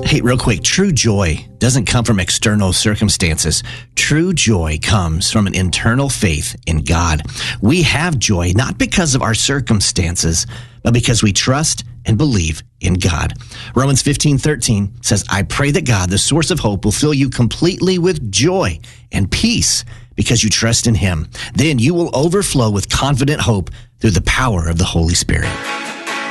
Hey, real quick, true joy doesn't come from external circumstances. True joy comes from an internal faith in God. We have joy not because of our circumstances, but because we trust and believe in God. Romans 15:13 says, I pray that God, the source of hope, will fill you completely with joy and peace because you trust in him. Then you will overflow with confident hope through the power of the Holy Spirit.